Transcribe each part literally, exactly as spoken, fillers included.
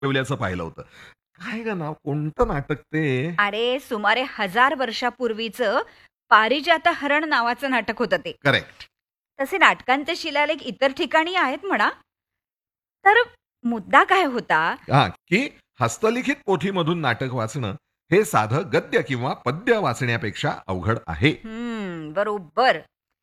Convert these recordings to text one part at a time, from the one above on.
येवल्याचं पाहिलं होतं. काय ग नाव कोणतं नाटक ते? अरे सुमारे हजार वर्षापूर्वीचं पारिजात हरण नावाचं नाटक होतं ते. करेक्ट. तसे नाटकांचे शिलालेख इतर ठिकाणी आहेत म्हणा. तर मुद्दा काय होता? हा की हस्तलिखित पोथीमधून नाटक वाचणं हे साधं गद्य किंवा पद्य वाचण्यापेक्षा अवघड आहे. हम्म बरोबर.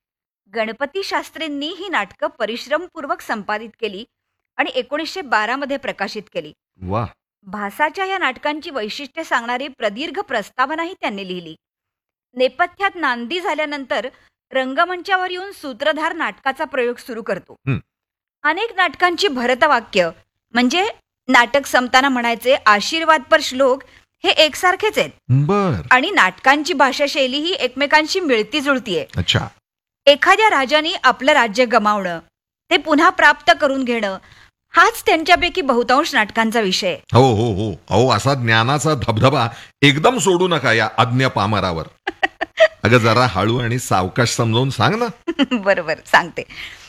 गणपती शास्त्रींनी ही नाटकं परिश्रमपूर्वक संपादित केली आणि एकोणीसशे बारा मध्ये प्रकाशित केली. वा. भासाच्या या नाटकांची वैशिष्ट्ये सांगणारी प्रदीर्घ प्रस्तावनाही त्यांनी लिहिली. नेपथ्यात नांदी झाल्यानंतर रंगमंचावर येऊन सूत्रधार नाटकाचा प्रयोग सुरू करतो. हं. अनेक नाटकांची भरतवाक्य म्हणजे नाटक संपताना म्हणायचे आशीर्वादपर श्लोक हे एकसारखेच आहेत. बर. आणि नाटकांची भाषाशैली ही एकमेकांशी मिळती जुळती आहे. अच्छा. एखाद्या राजाने आपलं राज्य गमावणं ते पुन्हा प्राप्त करून घेणं हाच त्यांच्यापैकी बहुतांश नाटकांचा विषय आहे. हो हो हो अहो असा ज्ञानाचा धबधबा एकदम सोडू नका या अज्ञ पामरावर. अगं जरा हळू आणि सावकाश समजावून सांग ना. बरोबर सांगते.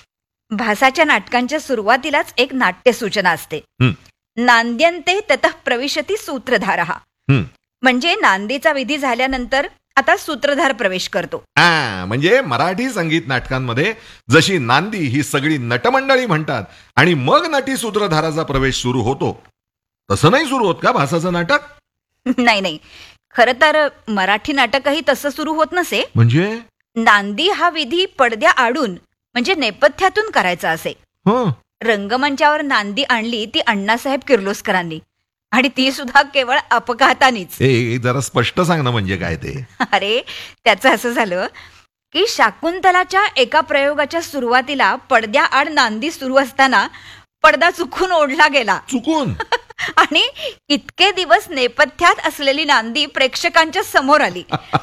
भासाच्या नाटकांच्या सुरुवातीलाच एक नाट्य सूचना असते. हं. नांद्यन्ते ततः प्रविशती सूत्रधारः. हं. म्हणजे नांदीचा विधी झाल्यानंतर आता सूत्रधार प्रवेश करतो. हा म्हणजे मराठी संगीत नाटकांमध्ये जशी नांदी ही सगळी नटमंडळी म्हणतात आणि मग नटी सूत्रधाराचा प्रवेश सुरू होतो तसं नाही सुरू होत का भासाचं नाटक? नाही नाही खरं तर मराठी नाटकही तसं सुरू होत नसे. म्हणजे नांदी हा विधी पडद्या आडून म्हणजे नेपथ्यातून करायचा असे. हं. रंगमंचावर नांदी आणली ती अण्णासाहेब किर्लोस्करांनी आणि ती सुद्धा केवळ अपघातानीच. ए जरा स्पष्ट सांग ना म्हणजे काय ते. अरे त्याचं असं झालं की शाकुंतलाच्या एका प्रयोगाच्या सुरुवातीला पडद्या आड नांदी सुरू असताना पडदा चुकून ओढला गेला. चुकून? आणि इतके दिवस नेपथ्यात असलेली नांदी प्रेक्षकांच्या समोर आली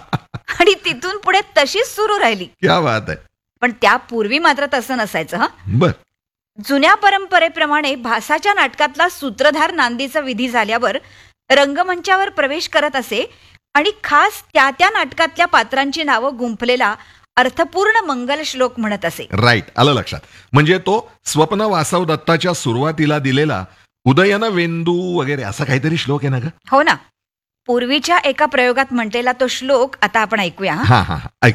आणि तिथून पुढे तशीच सुरू राहिली. क्या बात आहे. पण त्यापूर्वी मात्र तसं नसायचं. हा बर. जुन्या परंपरेप्रमाणे भासाच्या नाटकातला सूत्रधार नांदीचा विधी झाल्यावर रंगमंचावर प्रवेश करत असे आणि खास त्या त्या नाटकातल्या पात्रांची नावं गुंफलेला अर्थपूर्ण मंगल श्लोक म्हणत असे. राईट आलं लक्षात. म्हणजे तो स्वप्न वासव दत्ताच्या सुरुवातीला दिलेला उदयन वेंदू वगैरे असा काहीतरी श्लोक आहे ना ग? हो ना. पूर्वीच्या एका प्रयोगात म्हटलेला तो श्लोक आता आपण ऐकूया. हा हा हा ऐक.